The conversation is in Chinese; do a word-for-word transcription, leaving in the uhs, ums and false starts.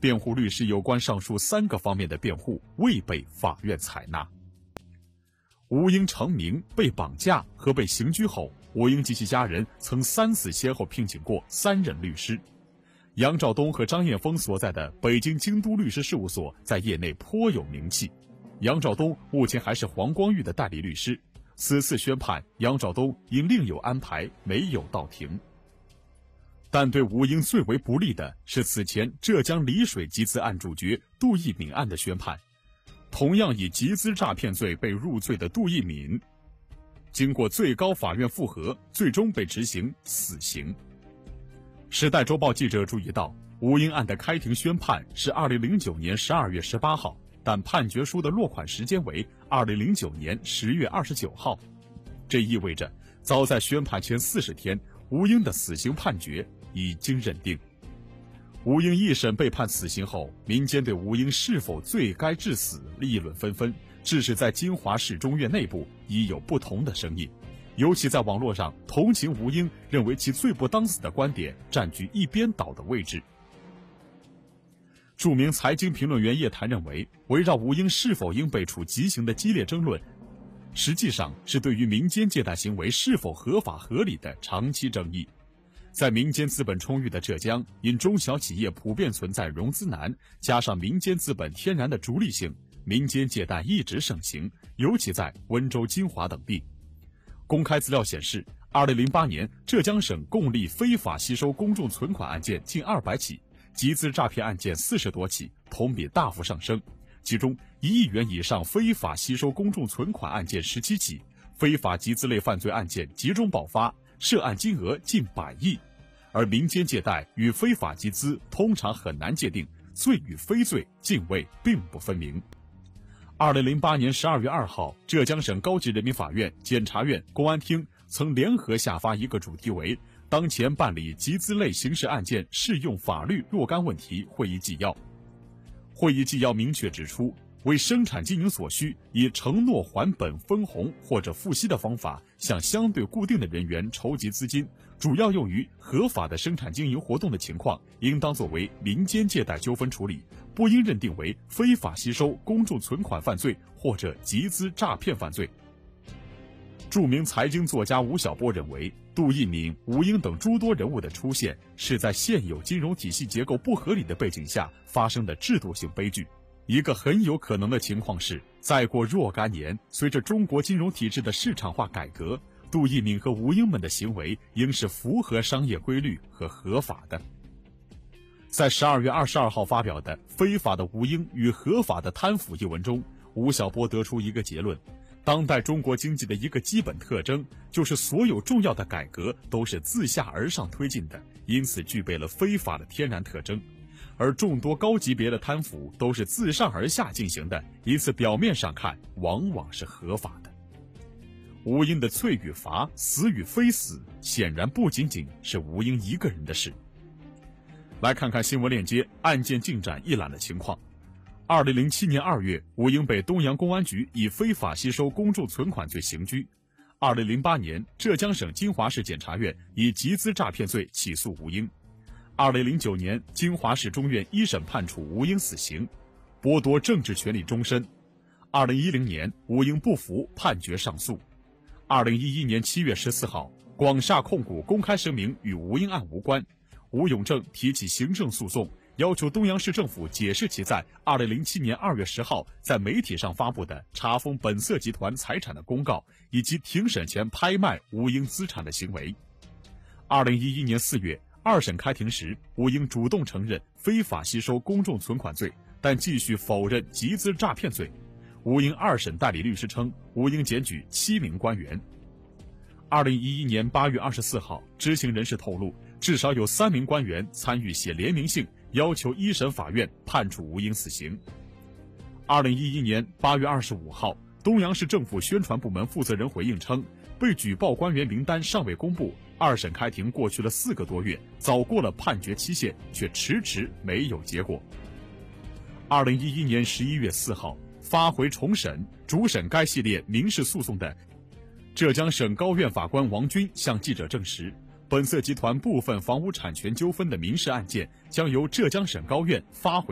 辩护律师有关上述三个方面的辩护未被法院采纳。吴英成名、被绑架和被刑拘后，吴英及其家人曾三次先后聘请过三任律师。杨兆东和张艳峰所在的北京京都律师事务所在业内颇有名气。杨兆东目前还是黄光裕的代理律师。此次宣判，杨兆东因另有安排，没有到庭。但对吴英最为不利的是此前浙江丽水集资案主角杜聿敏案的宣判。同样以集资诈骗罪被入罪的杜聿敏，经过最高法院复核，最终被执行死刑。时代周报记者注意到，吴英案的开庭宣判是二零零九年十二月十八号，但判决书的落款时间为二零零九年十月二十九号。这意味着，早在宣判前四十天，吴英的死刑判决已经认定。吴英一审被判死刑后，民间对吴英是否罪该致死议论纷纷，致使在金华市中院内部已有不同的声音。尤其在网络上，同情吴英、认为其罪不当死的观点占据一边倒的位置。著名财经评论员叶檀认为，围绕吴英是否应被处极刑的激烈争论，实际上是对于民间借贷行为是否合法合理的长期争议。在民间资本充裕的浙江，因中小企业普遍存在融资难，加上民间资本天然的逐利性，民间借贷一直盛行，尤其在温州、金华等地。公开资料显示，二零零八年浙江省共立非法吸收公众存款案件近二百起，集资诈骗案件四十多起，同比大幅上升。其中，一亿元以上非法吸收公众存款案件十七起，非法集资类犯罪案件集中爆发，涉案金额近百亿。而民间借贷与非法集资通常很难界定，罪与非罪泾渭并不分明。二零零八年十二月二号，浙江省高级人民法院、检察院、公安厅曾联合下发一个主题为“当前办理集资类刑事案件适用法律若干问题”会议纪要。会议纪要明确指出，为生产经营所需，以承诺还本分红或者付息的方法向相对固定的人员筹集资金，主要用于合法的生产经营活动的情况，应当作为民间借贷纠纷处理，不应认定为非法吸收公众存款犯罪或者集资诈骗犯罪。著名财经作家吴晓波认为，杜聿敏、吴英等诸多人物的出现是在现有金融体系结构不合理的背景下发生的制度性悲剧。一个很有可能的情况是，再过若干年，随着中国金融体制的市场化改革，杜聿敏和吴英们的行为应是符合商业规律和合法的。在十二月二十二号发表的《非法的吴英与合法的贪腐》一文中，吴晓波得出一个结论：当代中国经济的一个基本特征，就是所有重要的改革都是自下而上推进的，因此具备了非法的天然特征。而众多高级别的贪腐都是自上而下进行的，因此表面上看往往是合法的。吴英的罪与罚、死与非死，显然不仅仅是吴英一个人的事。来看看新闻链接案件进展一览的情况。二零零七年二月，吴英被东阳公安局以非法吸收公众存款罪刑拘。二零零八年，浙江省金华市检察院以集资诈骗罪起诉吴英。二零零九年，金华市中院一审判处吴英死刑，剥夺政治权利终身。二零一零年，吴英不服，判决上诉。二零一一年七月十四号，广厦控股公开声明与吴英案无关，吴永正提起行政诉讼，要求东阳市政府解释其在二零零七年二月十号在媒体上发布的查封本色集团财产的公告，以及庭审前拍卖吴英资产的行为。二零一一年四月，二审开庭时，吴英主动承认非法吸收公众存款罪，但继续否认集资诈骗罪。吴英二审代理律师称，吴英检举七名官员。二零一一年八月二十四号，知情人士透露，至少有三名官员参与写联名信，要求一审法院判处吴英死刑。二零一一年八月二十五号，东阳市政府宣传部门负责人回应称，被举报官员名单尚未公布，二审开庭过去了四个多月，早过了判决期限，却迟迟没有结果。二零一一年十一月四号，发回重审主审该系列民事诉讼的浙江省高院法官王军向记者证实，本色集团部分房屋产权纠纷的民事案件将由浙江省高院发回